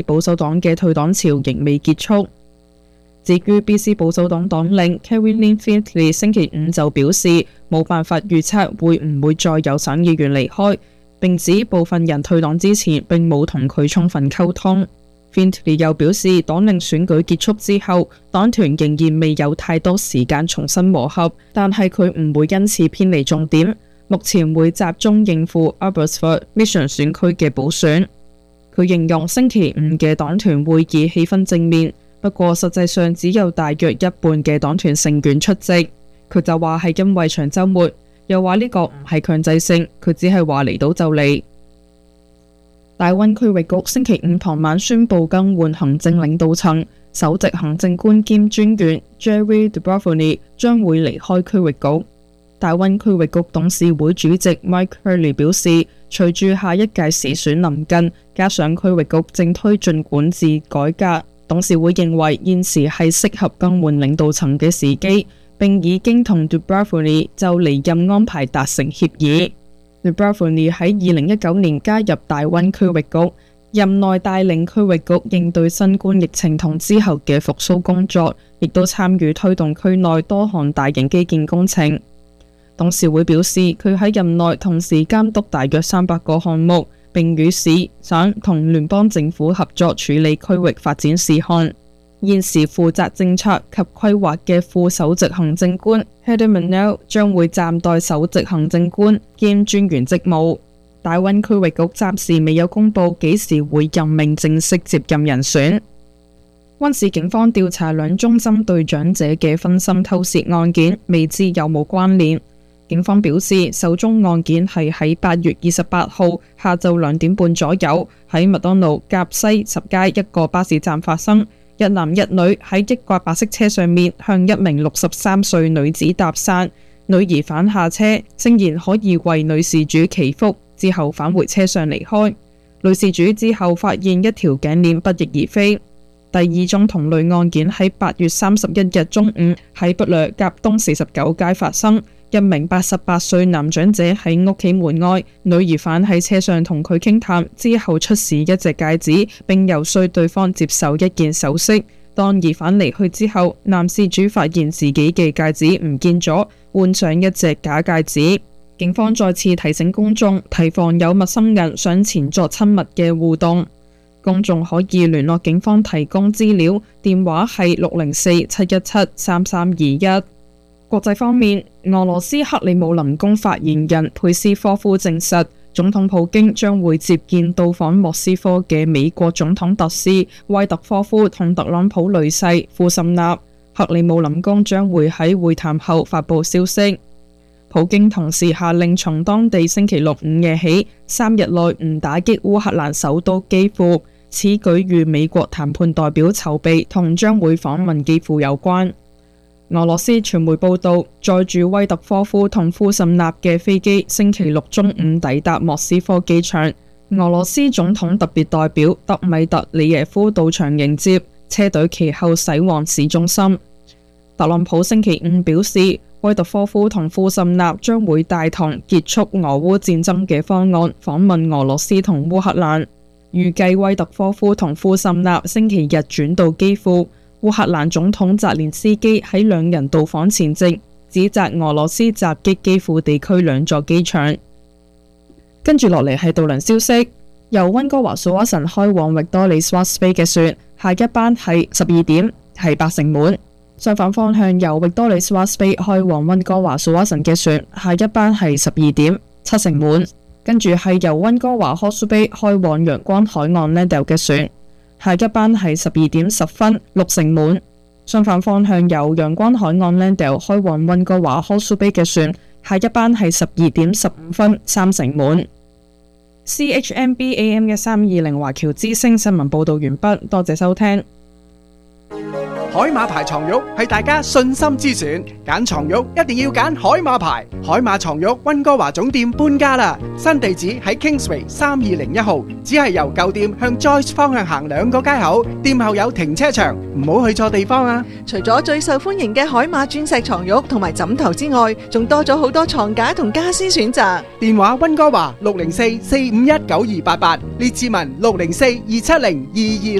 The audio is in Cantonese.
保守黨嘅退黨潮仍未結束。至於 BC 保守黨黨領 Caroline Findlay 星期五就表示，冇辦法預測會唔會再有省議員離開，並指部分人退黨之前並冇同佢充分溝通。Findlay 又表示，黨領選舉結束之後，黨團仍然未有太多時間重新磨合，但係佢唔會因此偏離重點，目前會集中應付 Abbotsford Mission 選區嘅補選。佢形容星期五嘅黨團會議氣氛正面，不過實際上只有大約一半嘅黨團成員出席。佢就話係因為長週末，又話呢個唔係強制性，佢只係話嚟到就嚟。大溫區域局星期五傍晚宣布更換行政領導層，首席行政官兼專員 Jerry Dubrovny 將會離開區域局。大溫區域局董事會主席 Mike Hurley 表示，隨住下一屆時選臨近，加上區域局正推進管治改革，董事會認為現時係適合更換領導層嘅時機，並已經同 Dubrovny 就離任安排達成協議。Dubrovny 喺2019年加入大溫區域局，任內帶領區域局應對新冠疫情同之後嘅復甦工作，亦都參與推動區內多項大型基建工程。董事會表示，佢喺任內同時監督大約300個項目，並與市、省同聯邦政府合作處理區域發展事項。現時負責政策及規劃嘅副首席行政官 Heather Mannell 將會暫代首席行政官兼專員職務。大溫區域局暫時未有公布幾時會任命正式接任人選。溫市警方調查2宗針對長者嘅分心偷竊案件，未知有冇關聯。警方表示，首宗案件係喺8月28號下晝2點半左右喺麥當勞甲西10街一個巴士站發生。一男一女喺一架白色車上面向一名63歲女子搭訕，女疑犯下車，聲言可以為女事主祈福，之後返回車上離開。女事主之後發現一條頸鏈不翼而飛。第2宗同類案件喺8月31日中午喺北掠甲東49街發生。一名88歲男長者喺屋企門外，女疑犯喺車上同佢傾談，之後出示一隻戒指，並遊說對方接受一件首飾。當疑犯離去之後，男事主發現自己嘅戒指唔見咗，換上一隻假戒指。警方再次提醒公眾，提防有陌生人上前作親密嘅互動。公眾可以聯絡警方提供資料，電話係604-717-3321。國際方面，俄羅斯克里姆林宮發言人佩斯科夫證實，總統普京將會接見到訪莫斯科嘅美國總統特使威特科夫同特朗普女婿庫什納。克里姆林宮將會喺會談後發布消息。普京同時下令從當地星期六午夜起3日內唔打擊烏克蘭首都基輔。此舉與美國談判代表籌備同將會訪問基輔有關。俄羅斯傳媒報道，載住威特科夫同庫什納嘅飛機星期六中午抵達莫斯科機場，俄羅斯總統特別代表德米特里耶夫到場迎接，車隊其後駛往市中心。特朗普星期五表示，威特科夫同庫什納將會帶同結束俄烏戰爭嘅方案訪問俄羅斯同烏克蘭。預計威特科夫同庫什納星期日轉到基輔。烏克蘭總統澤連斯基喺兩人到訪前夕，指責俄羅斯襲擊基輔地區2座機場。跟住落嚟係渡輪消息，由溫哥華素瓦神開往域多利斯瓦斯貝嘅船，下一班係12點，係8成滿。相反方向由域多利斯瓦斯貝開往溫哥華素瓦神嘅船，下一班係12點，7成滿。跟住係由溫哥華柯蘇貝開往陽光海岸 Landale 嘅船，下一班係12點10分，6成滿。相反方向由陽光海岸 Landale 開往溫哥華柯蘇貝嘅船，下一班係12點15分，3成滿。CHMB AM 1320華僑之聲新聞報道完畢，多謝收聽。 海馬牌床褥係大家信心之選，揀床褥一定要揀海馬牌。海馬床褥溫哥華總店搬家啦，新地址喺 Kingsway 3201號，只係由舊店向 Joyce 方向行2個街口，店後有停車場，唔好去錯地方啊！ 除咗最受歡迎嘅海馬鑽石床褥同埋枕頭之外，仲多咗好多床架同家私選擇。 電話溫哥華604-451-9288，列治文604-270-22